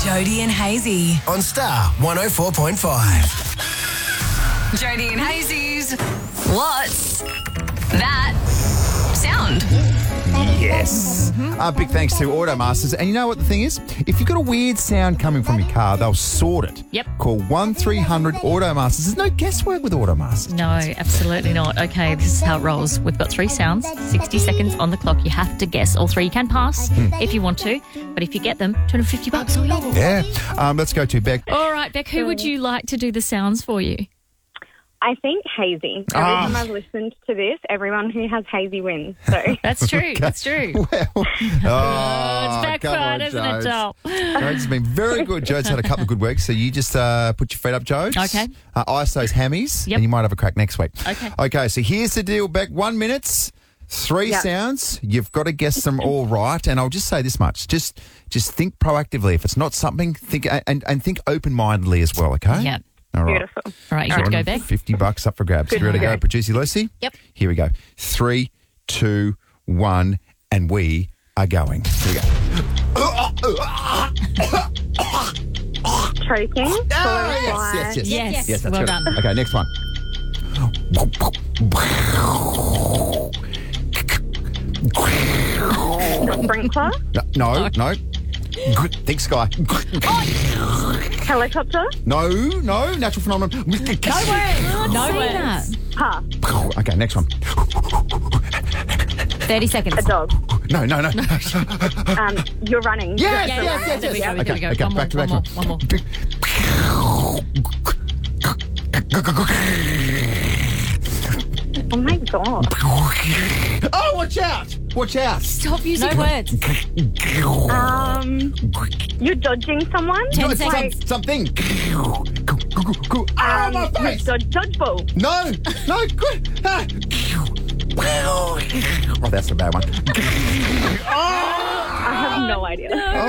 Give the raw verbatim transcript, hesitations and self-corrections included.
Jody and Hazy on Star one oh four point five. Jody and Hazy's What's That Sound? Yes. Uh, big thanks to Automasters. And you know what the thing is? If you've got a weird sound coming from your car, they'll sort it. Yep. Call one three hundred Automasters. There's no guesswork with Automasters. No, absolutely not. Okay, this is how it rolls. We've got three sounds, sixty seconds on the clock. You have to guess all three. You can pass if you want to, but if you get them, two hundred fifty bucks all yours. Yeah. Um, let's go to Beck. All right, Beck, who would you like to do the sounds for you? I think Hazy. Every Ah. time I've listened to this, everyone who has Hazy wins. So That's true. That's true. Well, oh, it's backfired, come on, isn't it, Jodes. Joel? Jodes has been very good. Jodes had a couple of good weeks, so you just uh, put your feet up, Jodes. Okay. Uh, ice those hammies, Yep. and you might have a crack next week. Okay. Okay, so here's the deal, Beck. One minute, three Yep. sounds. You've got to guess them all right, and I'll just say this much: just, just think proactively. If it's not something, think and and think open-mindedly as well. Okay. Yeah. All right. beautiful. All right, you good to go, Beck? Fifty bucks up for grabs. Good You ready to to go, go. producer Lucy? Yep. Here we go. Three, two, one, and we are going. Here we go. Choking. Ah, followed by yes, yes, yes, Yes, yes. That's well good. done. Okay, next one. Sprinkler. No, no. Good. Think sky. Helicopter. No, no. Natural phenomenon. No words. No words. Pass. Okay, next one. thirty seconds. A dog. No, no, no. Um, you're running. Yes, Yeah, yes, yeah, yes, there we yes. go, there we go. Okay, One more, back to back one more, one Oh my god. Oh, watch out! Watch out! Stop using no words. Um, you're dodging someone. Ten It's seconds. some- something. Oh, Um, my face! dodge, dodgeball. No, no, good. Ah. Oh, that's a bad one. I have no idea.